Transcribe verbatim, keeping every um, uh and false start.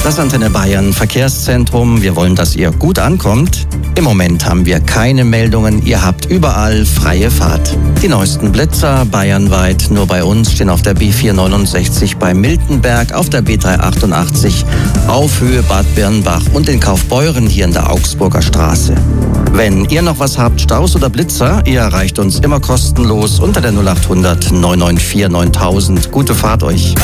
Das Antenne Bayern Verkehrszentrum. Wir wollen, dass ihr gut ankommt. Im Moment haben wir keine Meldungen. Ihr habt überall freie Fahrt. Die neuesten Blitzer bayernweit. Nur bei uns stehen auf der B vierhundertneunundsechzig bei Miltenberg, auf der B dreihundertachtundachtzig auf Höhe Bad Birnbach und in Kaufbeuren hier in der Augsburger Straße. Wenn ihr noch was habt, Staus oder Blitzer, ihr erreicht uns immer kostenlos unter der null acht hundert neun neun vier neuntausend. Gute Fahrt euch.